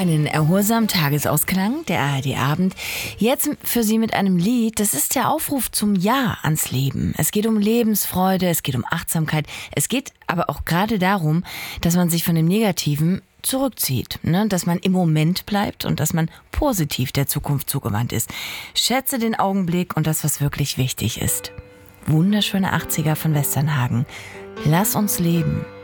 Einen erholsamen Tagesausklang, der ARD-Abend. Jetzt für Sie mit einem Lied. Das ist der Aufruf zum Ja ans Leben. Es geht um Lebensfreude, es geht um Achtsamkeit. Es geht aber auch gerade darum, dass man sich von dem Negativen zurückzieht, ne? Dass man im Moment bleibt und dass man positiv der Zukunft zugewandt ist. Schätze den Augenblick und das, was wirklich wichtig ist. Wunderschöne 80er von Westernhagen. Lass uns leben.